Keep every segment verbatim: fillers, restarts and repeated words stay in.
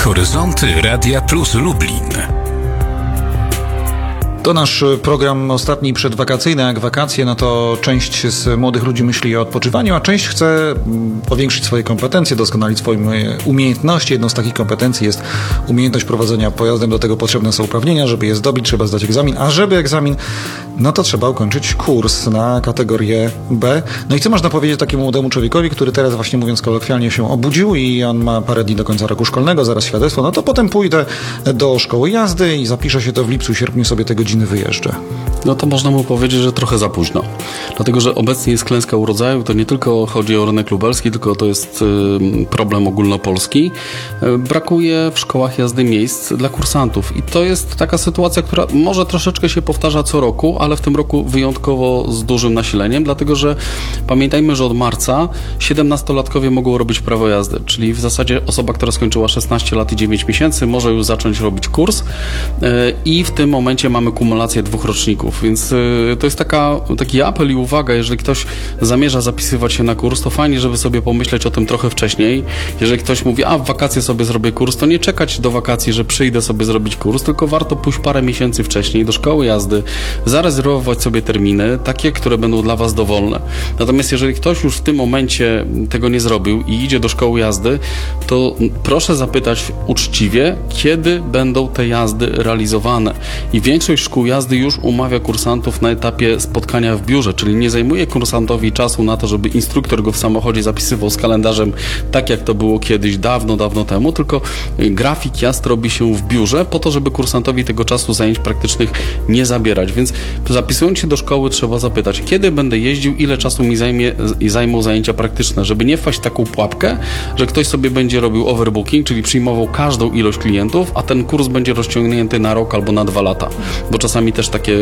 Horyzonty Radia Plus Lublin. To nasz program ostatni przedwakacyjny. Jak wakacje, no to część z młodych ludzi myśli o odpoczywaniu, a część chce powiększyć swoje kompetencje, doskonalić swoje umiejętności. Jedną z takich kompetencji jest umiejętność prowadzenia pojazdem. Do tego potrzebne są uprawnienia. Żeby je zdobyć, trzeba zdać egzamin, a żeby egzamin, no to trzeba ukończyć kurs na kategorię B. No i co można powiedzieć takiemu młodemu człowiekowi, który teraz, właśnie mówiąc kolokwialnie, się obudził i on ma parę dni do końca roku szkolnego, zaraz świadectwo, no to potem pójdę do szkoły jazdy i zapiszę się to w lipcu, sierpniu, sobie te godziny wyjeżdżę. No to można mu powiedzieć, że trochę za późno. Dlatego, że obecnie jest klęska urodzaju, to nie tylko chodzi o rynek lubelski, tylko to jest y, problem ogólnopolski. Y, brakuje w szkołach jazdy miejsc dla kursantów i to jest taka sytuacja, która może troszeczkę się powtarza co roku, ale w tym roku wyjątkowo z dużym nasileniem, dlatego, że pamiętajmy, że od marca siedemnastolatkowie mogą robić prawo jazdy, czyli w zasadzie osoba, która skończyła szesnaście lat i dziewięć miesięcy, może już zacząć robić kurs y, i w tym momencie mamy kumulację dwóch roczników. Więc y, to jest taka, taki apel i uwaga, jeżeli ktoś zamierza zapisywać się na kurs, to fajnie, żeby sobie pomyśleć o tym trochę wcześniej. Jeżeli ktoś mówi, a w wakacje sobie zrobię kurs, to nie czekać do wakacji, że przyjdę sobie zrobić kurs, tylko warto pójść parę miesięcy wcześniej do szkoły jazdy, zarezerwować sobie terminy, takie, które będą dla Was dowolne. Natomiast jeżeli ktoś już w tym momencie tego nie zrobił i idzie do szkoły jazdy, to proszę zapytać uczciwie, kiedy będą te jazdy realizowane. I większość szkół jazdy już umawia kursantów na etapie spotkania w biurze, czyli nie zajmuje kursantowi czasu na to, żeby instruktor go w samochodzie zapisywał z kalendarzem, tak jak to było kiedyś, dawno, dawno temu, tylko grafik jazd robi się w biurze po to, żeby kursantowi tego czasu zajęć praktycznych nie zabierać. Więc zapisując się do szkoły trzeba zapytać, kiedy będę jeździł, ile czasu mi zajmie, zajmą zajęcia praktyczne, żeby nie wpaść w taką pułapkę, że ktoś sobie będzie robił overbooking, czyli przyjmował każdą ilość klientów, a ten kurs będzie rozciągnięty na rok albo na dwa lata, bo czasami też takie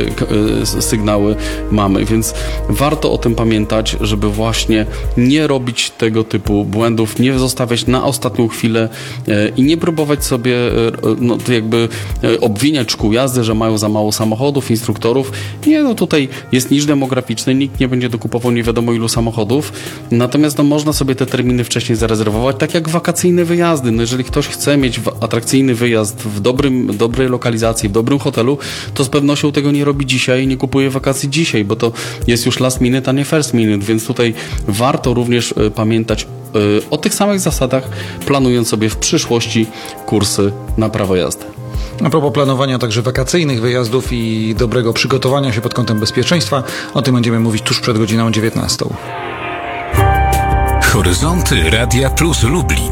sygnały mamy, więc warto o tym pamiętać, żeby właśnie nie robić tego typu błędów, nie zostawiać na ostatnią chwilę i nie próbować sobie no, jakby obwiniać szkół jazdy, że mają za mało samochodów, instruktorów. Nie, no tutaj jest niż demograficzny, nikt nie będzie dokupował nie wiadomo ilu samochodów, natomiast no, można sobie te terminy wcześniej zarezerwować, tak jak wakacyjne wyjazdy. No, jeżeli ktoś chce mieć atrakcyjny wyjazd w dobrym, dobrej lokalizacji, w dobrym hotelu, to z pewnością tego nie robi dzisiaj i nie kupuje wakacji dzisiaj, bo to jest już last minute, a nie first minute, więc tutaj warto również y, pamiętać y, o tych samych zasadach, planując sobie w przyszłości kursy na prawo jazdy. A propos planowania także wakacyjnych wyjazdów i dobrego przygotowania się pod kątem bezpieczeństwa, o tym będziemy mówić tuż przed godziną dziewiętnastą. Horyzonty Radia Plus Lublin.